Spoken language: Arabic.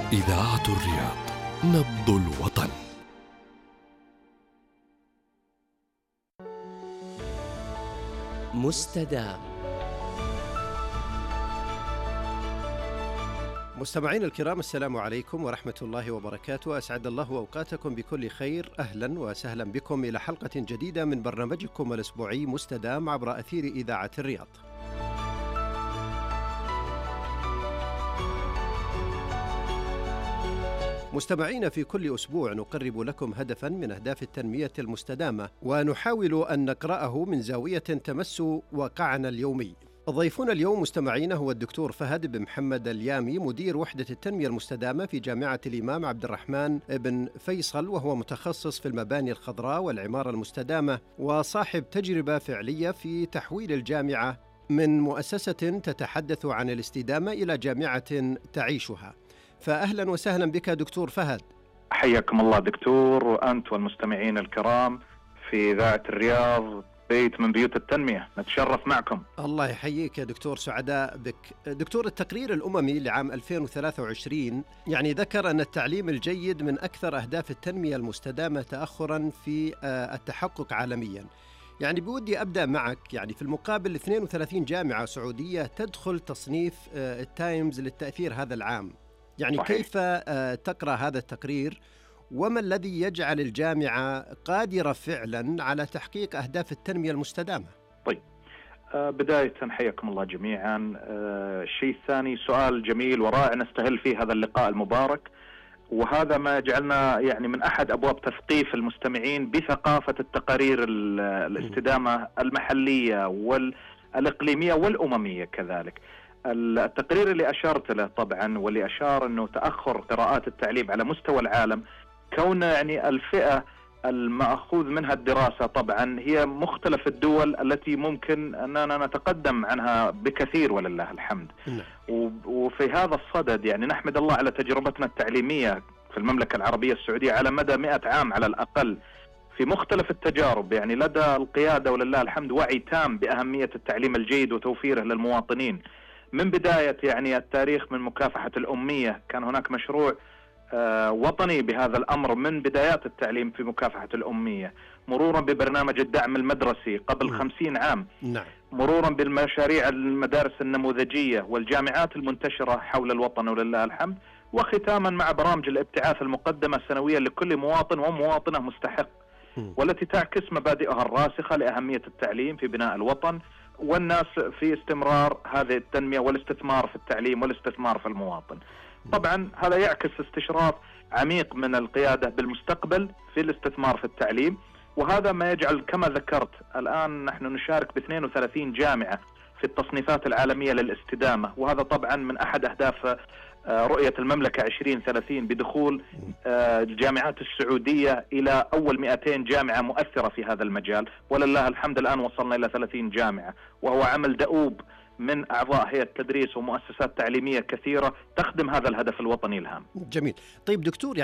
إذاعة الرياض، نبض الوطن. مستدام. مستمعين الكرام، السلام عليكم ورحمة الله وبركاته. أسعد الله أوقاتكم بكل خير. أهلا وسهلا بكم إلى حلقة جديدة من برنامجكم الأسبوعي مستدام عبر أثير إذاعة الرياض. مستمعين، في كل أسبوع نقرب لكم هدفا من أهداف التنمية المستدامة، ونحاول أن نقرأه من زاوية تمس واقعنا اليومي. ضيفنا اليوم مستمعين هو الدكتور فهد بن محمد اليامي، مدير وحدة التنمية المستدامة في جامعة الإمام عبد الرحمن بن فيصل، وهو متخصص في المباني الخضراء والعمارة المستدامة، وصاحب تجربة فعلية في تحويل الجامعة من مؤسسة تتحدث عن الاستدامة إلى جامعة تعيشها. فأهلا وسهلا بك دكتور فهد. حياكم الله دكتور، وأنت والمستمعين الكرام في إذاعة الرياض، بيت من بيوت التنمية. نتشرف معكم. الله يحييك يا دكتور، سعداء بك. دكتور، التقرير الأممي لعام 2023 ذكر أن التعليم الجيد من أكثر أهداف التنمية المستدامة تأخرا في التحقق عالميا. بودي أبدأ معك. في المقابل 32 جامعة سعودية تدخل تصنيف التايمز للتأثير هذا العام. صحيح. كيف تقرأ هذا التقرير، وما الذي يجعل الجامعة قادرة فعلا على تحقيق أهداف التنمية المستدامة؟ طيب، بداية حياكم الله جميعا. الشيء الثاني، سؤال جميل ورائع نستهل فيه هذا اللقاء المبارك، وهذا ما يجعلنا من أحد أبواب تثقيف المستمعين بثقافة التقارير الاستدامة المحلية والإقليمية والأممية كذلك. التقرير اللي أشرت له طبعا، واللي أشار أنه تأخر قراءات التعليم على مستوى العالم، كون الفئة المأخوذ منها الدراسة طبعا هي مختلف الدول التي ممكن أننا نتقدم عنها بكثير ولله الحمد. وفي هذا الصدد نحمد الله على تجربتنا التعليمية في المملكة العربية السعودية على مدى 100 عام على الأقل في مختلف التجارب. لدى القيادة ولله الحمد وعي تام بأهمية التعليم الجيد وتوفيره للمواطنين. من بداية التاريخ، من مكافحة الأمية، كان هناك مشروع وطني بهذا الأمر من بدايات التعليم في مكافحة الأمية، مرورا ببرنامج الدعم المدرسي قبل 50 عام، مرورا بالمشاريع المدارس النموذجية والجامعات المنتشرة حول الوطن ولله الحمد، وختاما مع برامج الابتعاث المقدمة سنويا لكل مواطن ومواطنة مستحق، والتي تعكس مبادئها الراسخة لأهمية التعليم في بناء الوطن والناس في استمرار هذه التنمية والاستثمار في التعليم والاستثمار في المواطن. طبعا هذا يعكس استشراف عميق من القيادة بالمستقبل في الاستثمار في التعليم، وهذا ما يجعل كما ذكرت الآن نحن نشارك ب 32 جامعة في التصنيفات العالمية للاستدامة، وهذا طبعا من أحد أهداف رؤية المملكة 2030 بدخول الجامعات السعودية إلى أول 200 جامعة مؤثرة في هذا المجال، ولله الحمد الآن وصلنا إلى 30 جامعة، وهو عمل دؤوب من أعضاء هيئة تدريس ومؤسسات تعليمية كثيرة تخدم هذا الهدف الوطني الهام. جميل. طيب دكتور،